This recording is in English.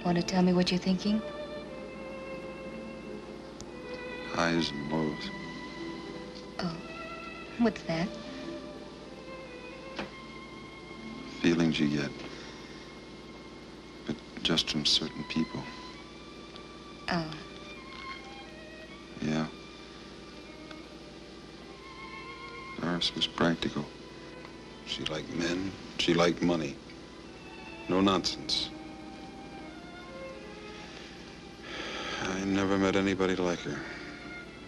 Want to tell me what you're thinking? Highs and lows. Oh, what's that? Feelings you get. But just from certain people. Oh. Yeah. Doris was practical. She liked men. She liked money. No nonsense. I never met anybody like her.